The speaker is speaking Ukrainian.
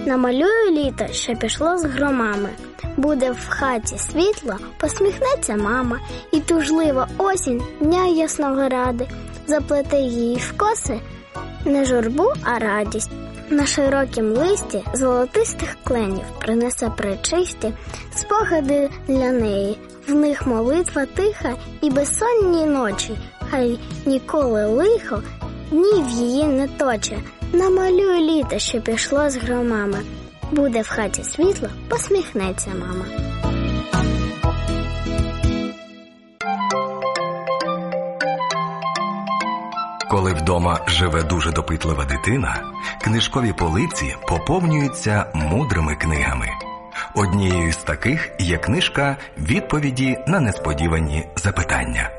Намалюю літо, що пішло з громами. Буде в хаті світло, посміхнеться мама, і тужлива осінь дня ясного ради заплете її в коси не журбу, а радість. На широкім листі золотистих кленів принесе пречисті спогади для неї. В них молитва тиха і безсонні ночі, хай ніколи лихо днів її не точе. Намалюю літо, що пішло з громами. Буде в хаті світло, посміхнеться мама. Коли вдома живе дуже допитлива дитина, книжкові полиці поповнюються мудрими книгами. Однією з таких є книжка «Відповіді на несподівані запитання».